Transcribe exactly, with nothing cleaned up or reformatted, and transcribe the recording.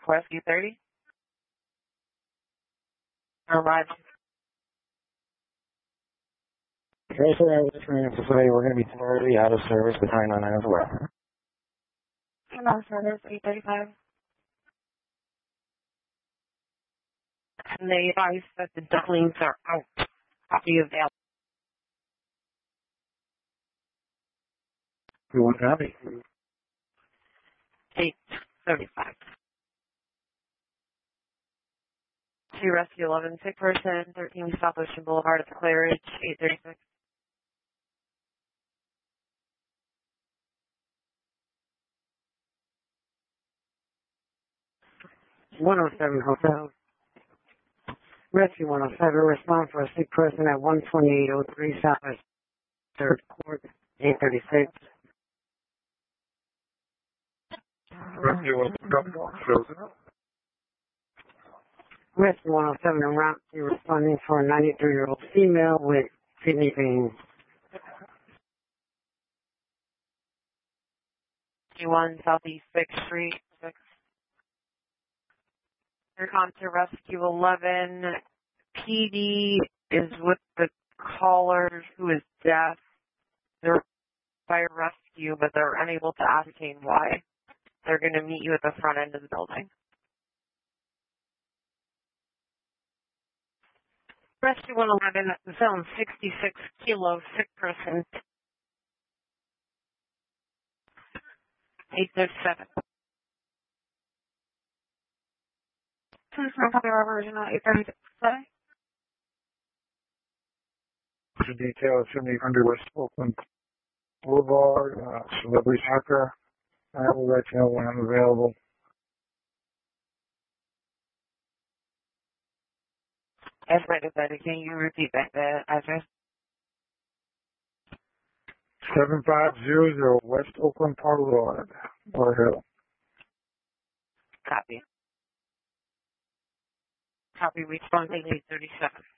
Rescue thirty. Arrival. Okay, so that was from the facility. We're going to be temporarily out of service with nine nine nine as well. Out of service, eight thirty-five. And they advise that the ducklings are out. Copy of the You want to have it? eight thirty-five. Two Rescue eleven, sick person, thirteen South Ocean Boulevard at the Claridge, eight thirty-six. one oh seven Hotel. Rescue one oh seven, respond for a sick person at one twenty-eight oh three Southwest third Court, eight thirty-six. Rescue one oh seven. Rescue one oh seven en route to responding for a ninety-three-year-old female with kidney pain. one Southeast sixth Street, six. Intercom to Rescue eleven. P D is with the caller who is deaf. They're by rescue, but they're unable to ascertain why. They're going to meet you at the front end of the building. Rescue one eleven, zone sixty-six, kilo, sick person. eight thirty-seven. Please don't copy our version on eight thirty-six. The detail is seventy hundred West Oakland Boulevard, uh, Celebrity Soccer. I will let you know when I'm available. As right as that, can you repeat that the address? seven five zero zero West Oakland Boulevard, Bar Hill. Copy. Copy, response eight thirty-seven.